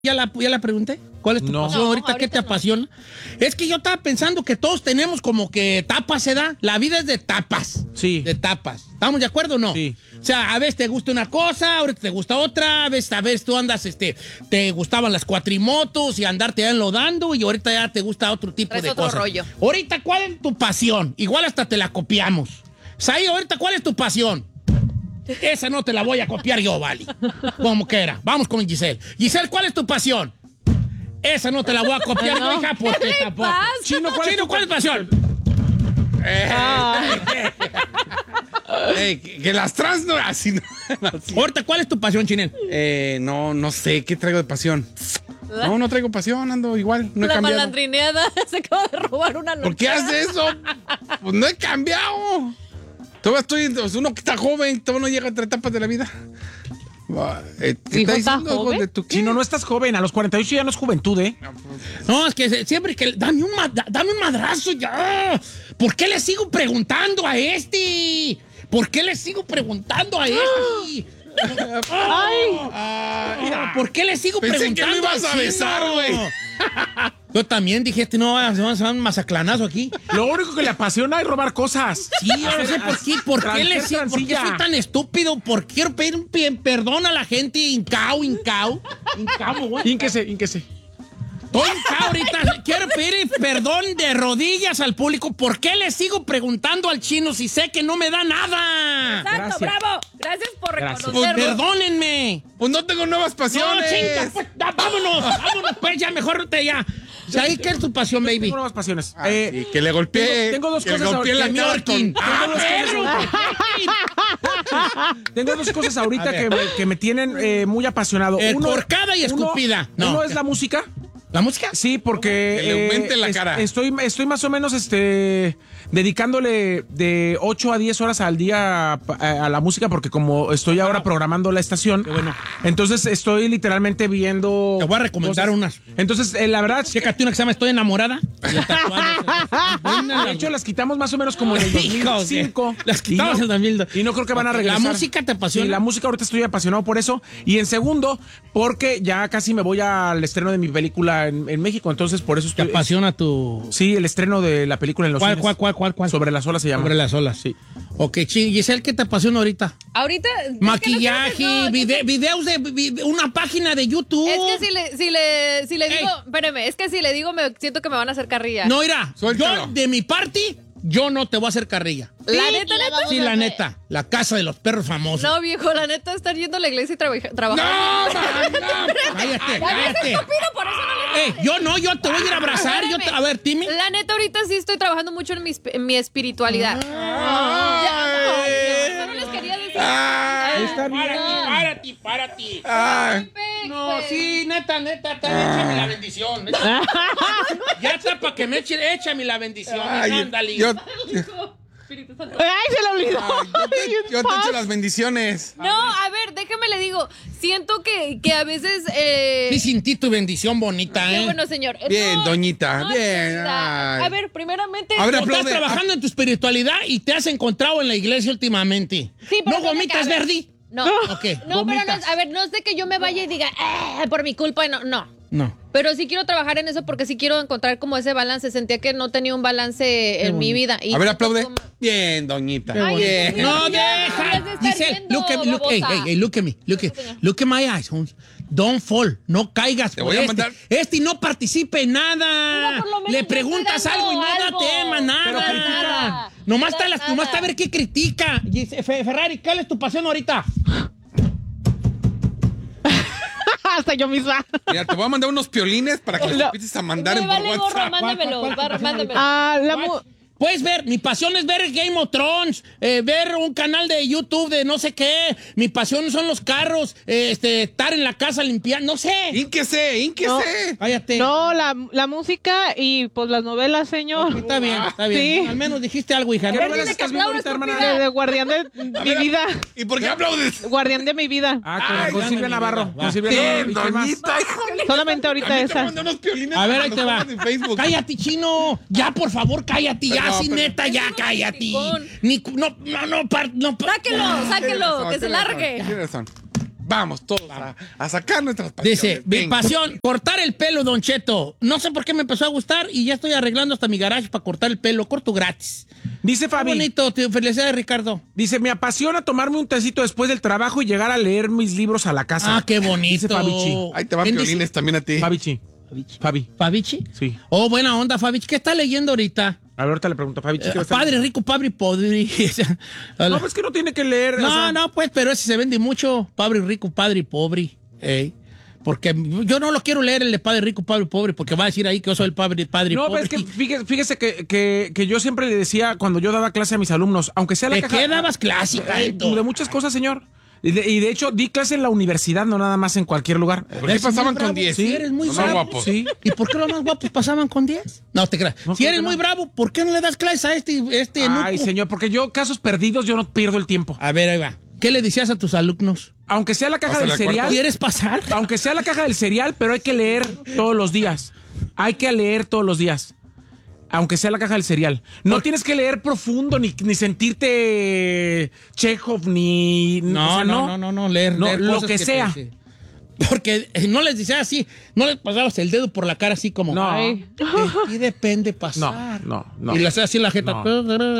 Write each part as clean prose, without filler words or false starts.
¿Ya la pregunté? ¿Cuál es tu pasión ahorita? ¿Qué te apasiona? Es que yo estaba pensando que todos tenemos como que etapas, ¿se da? La vida es de etapas. Sí. De etapas. ¿Estamos de acuerdo o no? Sí. O sea, a veces te gusta una cosa, ahorita te gusta otra, a veces tú andas, te gustaban las cuatrimotos y andarte ya enlodando y ahorita ya te gusta otro tipo de otro cosas. rollo. Ahorita, ¿cuál es tu pasión? Igual hasta te la copiamos. Saí, ahorita, ¿cuál es tu pasión? Esa no te la voy a copiar yo, Vali. Como quiera. Vamos con Giselle.Giselle, ¿cuál es tu pasión? Esa no te la voy a copiar yo, hija, porque tampoco. Chino, ¿cuál es tu pasión? Que las trans no así. No, así. Ahorita, ¿cuál es tu pasión, Chinel? No sé, ¿qué traigo de pasión? No traigo pasión, ando igual, no he la cambiado. malandrineada se acaba de robar una lonchera. ¿Por qué haces eso? Pues no he cambiado. Todavía uno que está joven, todavía no llega a 3 etapas de la vida. ¿Qué ¿Hijo, está joven? de tu qué? Chino, no estás joven. A los 48 ya no es juventud, ¿eh? No, es que siempre que... Dame un madrazo ya. ¿Por qué le sigo preguntando a este? ¿Por qué le sigo preguntando a este? ¿Por qué le sigo Pensé preguntando? que lo ibas a besar, güey. Yo también dije, no, se va un masaclanazo aquí. Lo único que le apasiona es robar cosas. Sí, yo no sé por qué soy tan estúpido. ¿Por qué quiero pedir un perdón a la gente? Incao, güey. Ínquese. Estoy hincao ahorita. Quiero pedir perdón de rodillas al público. ¿Por qué le sigo preguntando al Chino si sé que no me da nada? Exacto, Gracias. bravo. Gracias por reconocerlo. Pues perdónenme. Pues no tengo nuevas No, pasiones. chinga, pues, vámonos, pues ya, mejor te ya. O sea, ¿qué es tu pasión, baby? Tengo nuevas pasiones. Sí, que le golpeé. tengo dos que le cosas golpeé la ahorita. cara con... Tengo dos cosas ahorita que me tienen muy apasionado. Corcada y escupida. Uno es la música. ¿La música? Sí, porque Que le aumente la cara. Estoy más o menos dedicándole de 8 a 10 horas al día a la música, porque como estoy ahora programando la estación, bueno. Entonces estoy literalmente viendo... Te voy a recomendar unas. Entonces, la verdad... Chécate una que se llama Estoy enamorada. Y el tatuaje. De hecho, las quitamos más o menos como en el 2005. Las quitamos en el 2002. Y no creo que van a regresar. ¿La música te apasiona? Sí, la música ahorita estoy apasionado por eso. Y en segundo, porque ya casi me voy al estreno de mi película en México. Entonces, por eso ¿Te estoy... apasiona tu...? Sí, el estreno de la película en los cines. ¿Cuál? Sobre las olas se llama. Sobre las olas. Sí. Ok, Giselle, ¿qué te apasiona ahorita? Ahorita... Maquillaje, videos de una página de YouTube. Es que si le digo... Espérame, es que si le digo siento que me van a hacer carrilla. No, mira, Suéltalo. yo de mi parte, yo no te voy a hacer carrilla. ¿La neta? Sí, la neta. La casa de los perros famosos. No, viejo, la neta, estar yendo a la iglesia y trabajando. No. Cállate. Estúpido, por eso no le... Yo te voy a ir a abrazar. Espérame. A ver, Timmy. La neta, ahorita sí estoy trabajando mucho en mi espiritualidad. Ya no les quería decir. Está bien. Párate. No, Pues, sí, neta, échame la bendición. Neta. Ya está para que me échame la bendición. Ándale. Yo Espíritu Santo. ¡Ay, se le olvidó! te echo las bendiciones. No, a ver, déjame le digo. Siento que a veces. Sí, sentí tu bendición bonita, Qué bueno, señor. Bien, No, doñita, no, bien. señorita. Ay. A ver, primeramente. A ver, Tú estás aplaude. trabajando en tu espiritualidad y te has encontrado en la iglesia últimamente. Sí, pero ¿No gomitas, a ver. Verdi? No. Ok. No, pero no, a ver, no es de que yo me vaya y diga, por mi culpa, no. Pero sí quiero trabajar en eso porque sí quiero encontrar como ese balance. Sentía que no tenía un balance en mi vida. Y A ver, siento aplaude. como- Bien, doñita. Ay, Bien. Dios mío. No, deberías de deja. estar Dice, viendo, look at me. babosa. Look at my eyes, Holmes. Don't fall. No caigas. Te por voy a este. mandar- Este no participe en nada. Pero por lo menos Le yo preguntas estoy algo y no dando da algo. tema, Pero nada. critica. Nomás No da está nada. a ver qué critica. Ferrari, ¿cuál es tu pasión ahorita? Hasta yo misma. Mira, te voy a mandar unos piolines para que los empieces a mandar Me en vale gorro, WhatsApp. mándamelo. Mándamelo. Puedes ver, mi pasión es ver Game of Thrones, ver un canal de YouTube de no sé qué. Mi pasión son los carros, estar en la casa limpiando, no sé. Ínquese. No. Cállate. No, la música y pues las novelas, señor. Está bien. Sí. Al menos dijiste algo, hija. ¿Qué ¿No? novelas estás viendo ahorita, hermana? De Guardián de mi vida. ¿Y por qué aplaudes? Guardián de mi vida. Con Silvia Navarro. Va. Con Silvia Bien, Navarro. ¿Y qué más? doñita, híjole. Solamente A ahorita mí te esa. mandé unos piolines A ver, para ahí que te los va. pongas en Facebook. Cállate, Chino. Ya, por favor, cállate. Ya, No, sí, pero- neta, ya, cállate. criticón. No. Sáquelo, que se Tienes razón, largue. Tienes razón. vamos todos a sacar nuestras pasiones. Dice, mi Venga. pasión, cortar el pelo, Don Cheto. No sé por qué me empezó a gustar y ya estoy arreglando hasta mi garage para cortar el pelo. Corto gratis. Dice Qué Fabi. bonito, tío. Felicidades, Ricardo. Dice, me apasiona tomarme un tecito después del trabajo y llegar a leer mis libros a la casa. Ah, qué bonito. Dice Fabichi. Ahí te van ¿Quién dice? violines también a ti. Fabichi. Fabi. ¿Fabichi? Sí. Oh, buena onda, Fabichi. ¿Qué está leyendo ahorita? A ver, ahorita le pregunto a Fabichi. ¿qué va a estar Padre leyendo? rico, padre pobre. No, pues que no tiene que leer. o No, sea, no, pues, pero ese se vende mucho. Padre rico, padre pobre. Porque yo no lo quiero leer el de padre rico, padre pobre, porque va a decir ahí que yo soy el padre No, pobre. pero es que fíjese que yo siempre le decía cuando yo daba clase a mis alumnos, aunque sea la ¿De caja... qué dabas clásica? De muchas cosas, señor. Y de hecho, di clase en la universidad, no nada más en cualquier lugar. ¿Por qué Eres pasaban muy con bravo, 10? sí, eres muy No bravo. guapos. Sí. ¿Y por qué los más guapos pasaban con 10? No te creas. No, Si creo eres que muy no. bravo, ¿por qué no le das clases a este Ay, enuco? señor, porque yo, casos perdidos, yo no pierdo el tiempo. A ver, ahí va. ¿Qué le decías a tus alumnos? Aunque sea la caja Hasta del la cereal, cuarta. ¿Quieres pasar? aunque sea la caja del cereal, pero hay que leer todos los días. Hay que leer todos los días. Aunque sea la caja del cereal. No tienes que leer profundo, ni sentirte Chekhov, ni... No, o sea, no, leer lo cosas que te sea. dice. Porque no les decías así, no les pasabas el dedo por la cara así como, No. ay, y depende pasar. No. Y le hacías así en la jeta. No.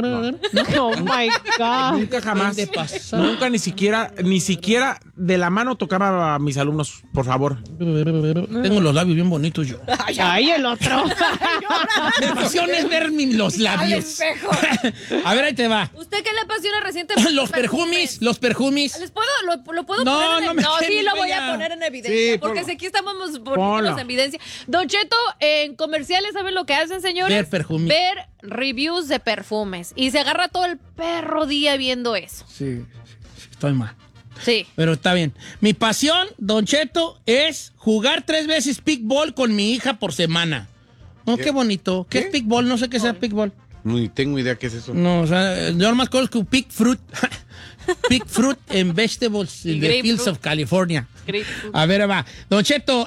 Oh my God. Nunca jamás. Depende pasar. Nunca ni siquiera de la mano tocaba a mis alumnos, por favor. Tengo los labios bien bonitos yo. Ay, el otro. Mi pasión es ver los Al labios. espejo. A ver, ahí te va. ¿Usted qué le apasiona recientemente? Los perfumes. ¿Les puedo, lo puedo No, poner en no me No, sí, quemes, lo voy Bella. a poner en evidencia. Sí, porque ponlo. si aquí estamos Ponlo. poniéndonos en evidencia. Don Cheto, en comerciales, ¿saben lo que hacen, señores? Ver perfumes. Ver reviews de perfumes. Y se agarra todo el perro día viendo eso. Sí, estoy mal. Sí. Pero está bien. Mi pasión, Don Cheto, es jugar 3 veces pickball con mi hija por semana. Oh, qué bonito. ¿Qué es pickball? No sé qué sea pickball. Ni tengo idea qué es eso. No, o sea, yo nomás conozco pick fruit. Pick fruit and vegetables in the Grapefruit. fields of California. Grapefruit. A ver, va. Don Cheto,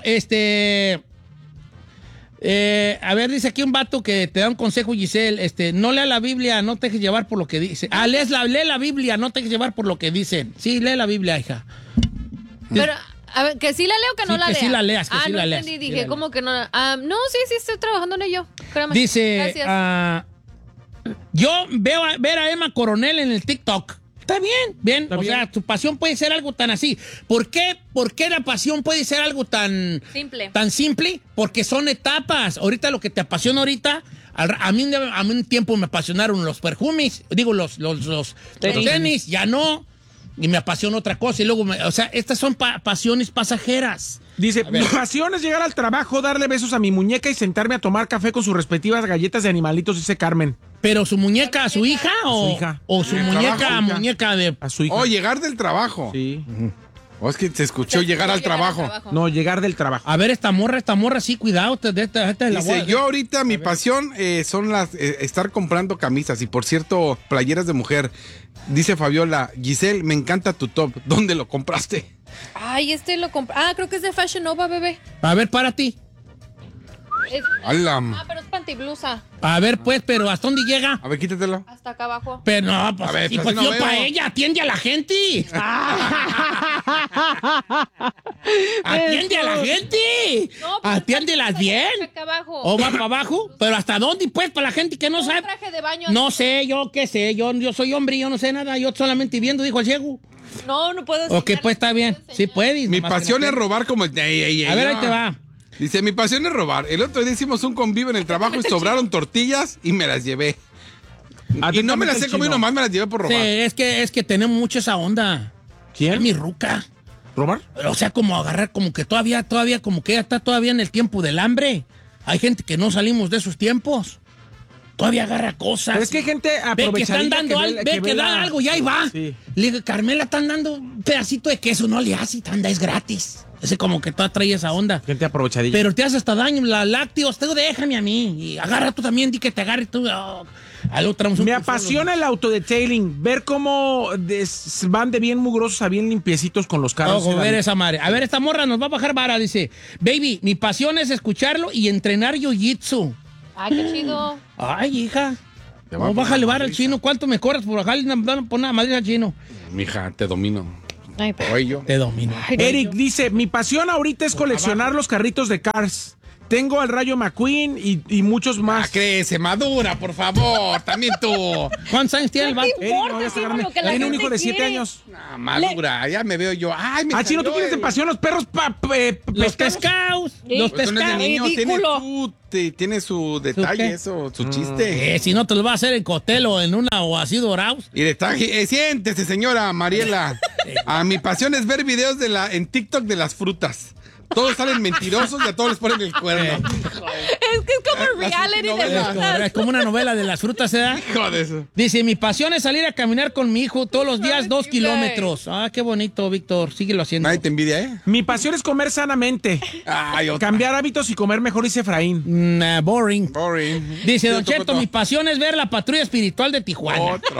a ver, dice aquí un vato que te da un consejo, Giselle. No lea la Biblia, no te dejes llevar por lo que dice. Lee la Biblia, no te dejes llevar por lo que dicen. Sí, lee la Biblia, hija. Pero, a ver, ¿que sí la leo o que no Sí, la que lea? sí la leas, que sí no la leas. entendí, Sí dije, la ¿cómo que no? No, sí, estoy trabajando en ello. Créame. Dice, Gracias. yo veo ver a Emma Coronel en el TikTok. Está bien. Está o bien. sea, tu pasión puede ser algo tan así. ¿Por qué la pasión puede ser algo tan Simple. tan simple? Porque son etapas. Ahorita lo que te apasiona ahorita, a mí un tiempo me apasionaron los perfumes, digo los tenis, ya no. Y me apasiona otra cosa. Y luego, o sea, estas son pasiones pasajeras. Dice, mi pasión es llegar al trabajo, darle besos a mi muñeca y sentarme a tomar café con sus respectivas galletas de animalitos, dice Carmen. ¿Pero su muñeca a su hija o su hija. o su En el muñeca trabajo, hija. muñeca de... A su hija. Oh, llegar del trabajo. Sí. O es que se escuchó llegar al trabajo. No, llegar del trabajo. A ver, esta morra, sí, cuidado. Esta la Dice, voy a- yo ahorita mi pasión son las estar comprando camisas y por cierto, playeras de mujer. Dice Fabiola, Giselle, me encanta tu top. ¿Dónde lo compraste? Ay, lo compré. Creo que es de Fashion Nova, bebé. A ver, para ti. ¡Hala! Pero es pantiblusa. A ver, pues, pero ¿hasta dónde llega? A ver, quítatelo. Hasta acá abajo. Pero no, pues, A ver, sí, pero pues así no yo para veo. ella, atiende a la gente. Atiende a la gente. No, pues, Atiéndelas bien. Acá abajo. ¿O va para abajo? ¿Pero hasta dónde, pues, para la gente que no Un sabe? traje de baño. No sé, yo qué sé. Yo soy hombre y yo no sé nada. Yo solamente viendo, dijo el ciego. No puedo Ok, enseñar. pues está bien. Sí puedes. Mi nomás que pasión no es puedes. robar como el... A ver, ahí te va. Dice, mi pasión es robar. El otro día hicimos un convivio en el trabajo y sobraron tortillas y me las llevé. Y no me las he comido nomás, me las llevé por Sí, robar. es que tenemos mucho esa onda. Es ¿Quién? mi ruca. ¿Robar? O sea, como agarrar, como que todavía, como que ella está todavía en el tiempo del hambre. Hay gente que no salimos de esos tiempos. Todavía agarra cosas. Pero es que hay gente Ve que están aprovechadilla dando algo, ve que dan algo y ahí va. Sí. Le digo, Carmela, están dando un pedacito de queso, no le hace, anda, es gratis. Ese como que toda trae esa onda. Gente aprovechadilla. Pero te hace hasta daño, la lácteos, tú déjame a mí. Y agarra tú también, di que te agarre tú. Al otro traemos un Me pulsón, apasiona el autodetailing, ver cómo van de bien mugrosos a bien limpiecitos con los carros. Ojo, ver esa madre. A ver, esta morra nos va a bajar vara, dice. Baby, mi pasión es escucharlo y entrenar jiu-jitsu. Ay, qué chido. Ay, hija. Te va a No, poner bájale una vara al madriza. chino. ¿Cuánto me cobras por bajarle por una madre al chino? Mija, te domino. Ay, pero... Oye, yo. Te domino. Ay, no, Eric yo. dice, mi pasión ahorita es coleccionar los carritos de Cars. Tengo al Rayo McQueen y muchos más. Crece, madura, por favor. También tú. ¿Cuántos años tiene el vato? ¿Qué importa, ya está sí, grande. lo que la Tiene un gente hijo de 7 quiere? años. Ah, madura, ya me veo yo. Ay, me Chino, ¿tú salió tienes de el- pasión los perros Los pescados? pescados. Sí. Los Pues no es de pescados. niño, Ridículo. tiene su detalle, qué? eso, su chiste. Si no te lo va a hacer en cóctel o en una o así dorados. Y detalle, siéntese, señora Mariela. Mi pasión es ver videos en TikTok de las frutas. Todos salen mentirosos y a todos les ponen el cuerno. Es que es como reality de novelas. frutas. Es como una novela de las frutas, ¿eh? Hijo de eso. Dice, mi pasión es salir a caminar con mi hijo todos los días 2 kilómetros. Ah, qué bonito, Víctor. Síguelo haciendo. Nadie te envidia, ¿eh? Mi pasión es comer sanamente. Ay, otra. Cambiar hábitos y comer mejor, dice Efraín. Boring. Boring. Dice, Sí, Don Cheto, otro. mi pasión es ver la patrulla espiritual de Tijuana. Otro.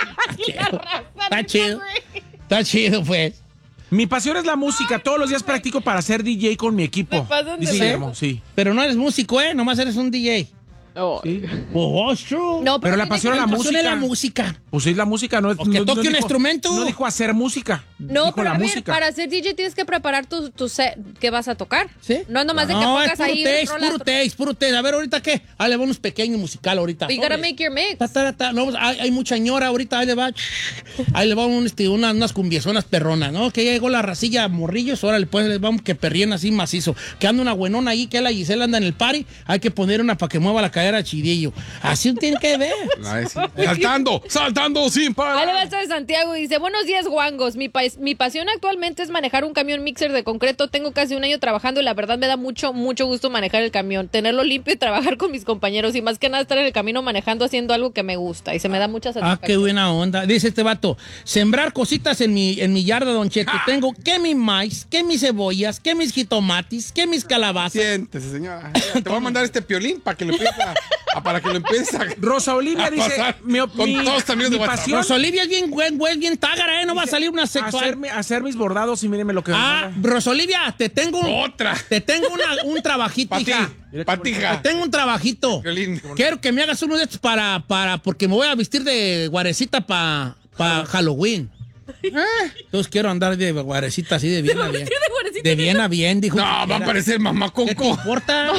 Está chido. Está chido, pues. Mi pasión es la música. Todos los días practico para ser DJ con mi equipo. Me pasan de Dice ver. Guillermo, sí. Pero no eres músico, ¿eh? Nomás eres un DJ. Oh. Oh, it's true. No, Pero la tiene pasión que- a la Mi pasión es música. la música. Pues sí, la música no es. O que toque un dijo- instrumento. No dijo hacer música. No, dijo pero la a ver, música. para ser DJ tienes que preparar tu set que vas a tocar. ¿Sí? No es nomás de que No, pongas es puro ahí taste, rolas. puro taste. A ver, ¿ahorita qué? Ahí le va unos pequeños musical ahorita. You gotta Sobres. make your mix. No, pues, hay mucha ñora ahorita, ahí le va. Ahí le va unas cumbiezonas perronas, ¿no? Que ya llegó la racilla morrillos, ahora le pones, vamos que perríen así macizo. Que anda una buenona ahí, que la Gisela anda en el party, hay que poner una para que mueva la cadera chidillo. Así tiene que ver. Ay, sí. Saltando sin Ahí le parar. va a estar Santiago y dice, buenos días, guangos. Mi pasión actualmente es manejar un camión mixer de concreto. Tengo casi un año trabajando y la verdad me da mucho gusto manejar el camión. Tenerlo limpio y trabajar con mis compañeros. Y más que nada estar en el camino manejando, haciendo algo que me gusta. Y se me da mucha satisfacción. Ah, qué buena onda. Dice este vato, sembrar cositas en mi yarda, Don Cheto. Tengo que mi maíz, que mis cebollas, que mis jitomates, que mis calabazas. Siéntese, señora. Te voy a mandar este piolín para que lo empieces para que lo empieces a... Rosa Olivia a dice: pasar mi con todos tus amigos de WhatsApp. pasión Rosa Olivia es bien güey, bien tágara, ¿eh? No va a salir una sexual. hacer mis bordados y mírenme lo que. Ah, Rosa Olivia, te tengo Otra. un trabajito, Para ti. hija. Para ti, hija. Te tengo un trabajito. Piolín. Quiero que me hagas uno de estos porque me voy a vestir de guarecita para Halloween. Entonces quiero andar de guarecita así de bien a bien. De bien a bien, dijo. No, va a parecer mamá ¿Qué te Coco. importa?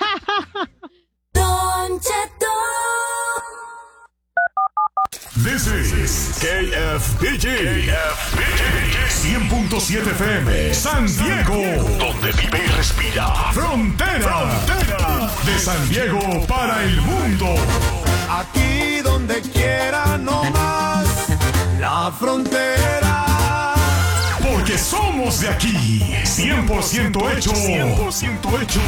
Don Cheto. This is KFDJ 100.7 FM San Diego, donde vive y respira Frontera de San Diego para el mundo. Aquí donde quiera no más la frontera. Porque somos de aquí, 100% hecho